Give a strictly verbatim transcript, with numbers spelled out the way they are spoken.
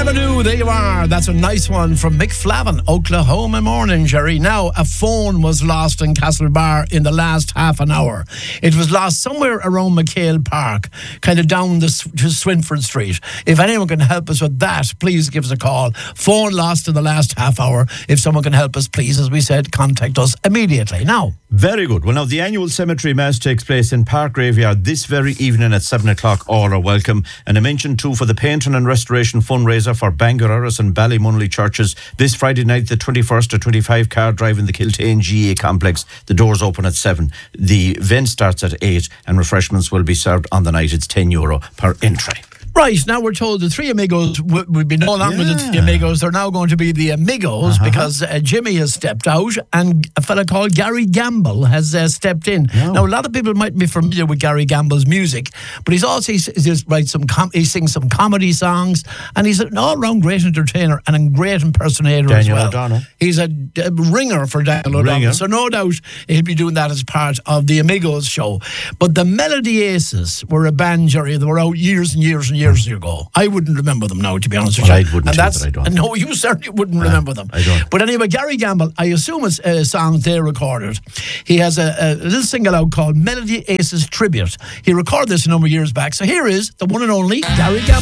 Xanadu, there you are. That's a nice one from Mick Flavin, Oklahoma morning, Jerry. Now, a phone was lost in Castlebar in the last half an hour. It was lost somewhere around McHale Park, kind of down the to Swinford Street. If anyone can help us with that, please give us a call. Phone lost in the last half hour. If someone can help us, please, as we said, contact us immediately. Now. Very good. Well, now, the annual cemetery mass takes place in Park Graveyard this very evening at seven o'clock. All are welcome. And I mentioned too for the painting and restoration fundraiser for Bangor Erris and Ballymunley churches this Friday night, the twenty-first to twenty-five car drive in the Kiltane G A complex. The doors open at seven. The event starts at eight and refreshments will be served on the night. It's ten euro per entry. Right, now we're told the Three Amigos will w- be no longer Yeah. the Three Amigos. They're now going to be the Amigos Uh-huh. because uh, Jimmy has stepped out and a fella called Gary Gamble has uh, stepped in. No. Now, a lot of people might be familiar with Gary Gamble's music, but he's also, he's, he's writes some com- he sings some comedy songs, and he's an all-round great entertainer and a great impersonator Daniel as well. O'Donnell. He's a, a ringer for Daniel O'Donnell, Ringer. so no doubt he'll be doing that as part of the Amigos show. But the Melody Aces were a band, Jerry, that were out years and years and years ago. I wouldn't remember them now, to be honest with Well, you. I wouldn't and that's, either, I don't. No, you certainly wouldn't remember them. I don't. But anyway, Gary Gamble, I assume it's a song they recorded. He has a, a little single out called Melody Aces Tribute. He recorded this a number of years back. So here is the one and only Gary Gamble.